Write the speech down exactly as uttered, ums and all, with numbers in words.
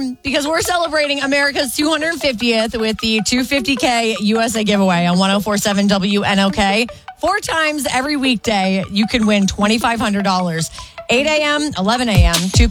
because we're celebrating America's two hundred fiftieth with the two hundred fifty K U S A giveaway on ten forty-seven W N O K. Four times every weekday, you can win two thousand five hundred dollars. eight a.m., eleven a.m., two